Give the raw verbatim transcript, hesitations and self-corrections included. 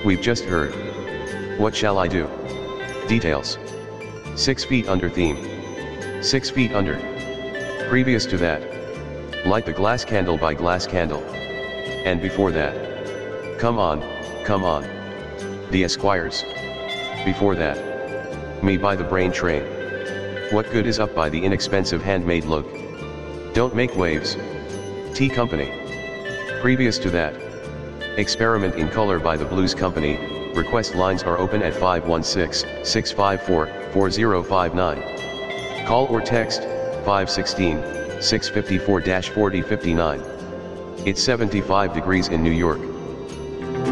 We've just heard. What shall I do? Details. Six feet under theme. Six feet under. Previous to that. Light the Glass Candle by Glass Candle. And before that. Come on, come on. The Esquires. Before that. Me by the Brain Train. What good is up by the inexpensive handmade look? Don't make waves. Tea Company. Previous to that. Experiment in Color by the Blues Company. Request lines are open at five one six, six five four, four zero five nine. Call or text, five one six, six five four, four zero five nine. It's seventy-five degrees in New York.